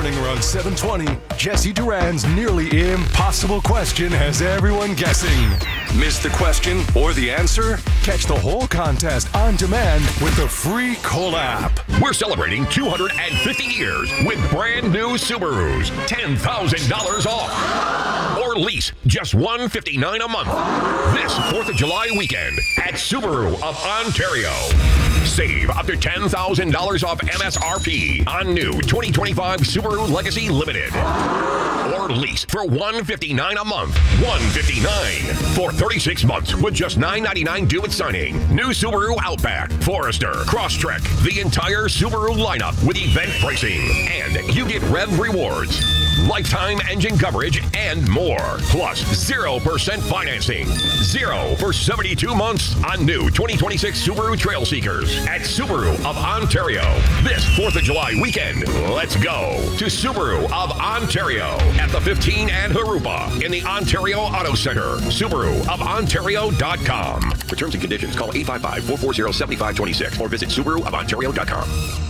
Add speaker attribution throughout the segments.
Speaker 1: morning around 7:20, Jesse Duran's nearly impossible question has everyone guessing. Missed the question or the answer? Catch the whole contest on demand with the free Cola app.
Speaker 2: We're celebrating 250 years with brand new Subarus. $10,000 off. Or lease just $159 a month. This 4th of July weekend at Subaru of Ontario. Save up to $10,000 off MSRP on new 2025 Subaru Legacy Limited. Or lease for $159 a month. $159 for 36 months with just $999 due at signing. New Subaru Outback, Forester, Crosstrek, the entire Subaru lineup with event pricing. And you get Rev Rewards, lifetime engine coverage, and more. Plus 0% financing. 0 for 72 months on new 2026 Subaru Trail Seekers at Subaru of Ontario. This 4th of July weekend, let's go to Subaru of Ontario at the 15 and Harupa in the Ontario Auto Center. SubaruofOntario.com. For terms and conditions, call 855-440-7526 or visit SubaruofOntario.com.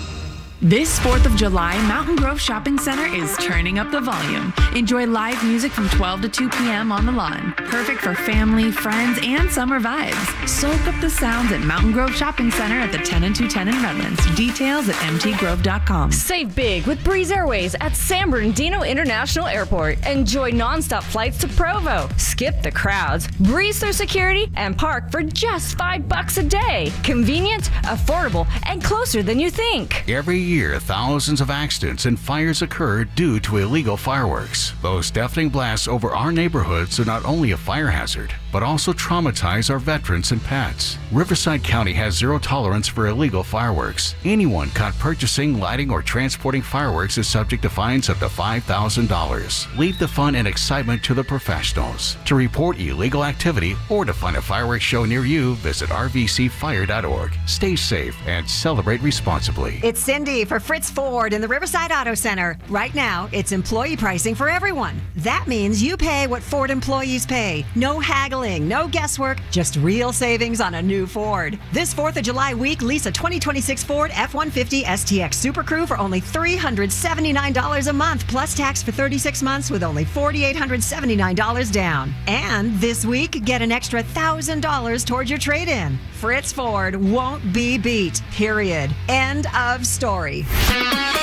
Speaker 3: This 4th of July, Mountain Grove Shopping Center is turning up the volume. Enjoy live music from 12 to 2 p.m. on the lawn. Perfect for family, friends, and summer vibes. Soak up the sounds at Mountain Grove Shopping Center at the 10 and 210 in Redlands. Details at mtgrove.com.
Speaker 4: Save big with Breeze Airways at San Bernardino International Airport. Enjoy nonstop flights to Provo. Skip the crowds, breeze through security, and park for just $5 a day. Convenient, affordable, and closer than you think.
Speaker 5: Every year, thousands of accidents and fires occur due to illegal fireworks. Those deafening blasts over our neighborhoods are not only a fire hazard, but also traumatize our veterans and pets. Riverside County has zero tolerance for illegal fireworks. Anyone caught purchasing, lighting, or transporting fireworks is subject to fines up to $5,000. Leave the fun and excitement to the professionals. To report illegal activity or to find a fireworks show near you, visit rvcfire.org. Stay safe and celebrate responsibly.
Speaker 6: It's Cindy for Fritz Ford in the Riverside Auto Center. Right now, it's employee pricing for everyone. That means you pay what Ford employees pay. No haggling, no guesswork, just real savings on a new Ford. This 4th of July week, lease a 2026 Ford F-150 STX Super Crew for only $379 a month, plus tax for 36 months with only $4,879 down. And this week, get an extra $1,000 towards your trade-in. Fritz Ford won't be beat, period. End of story.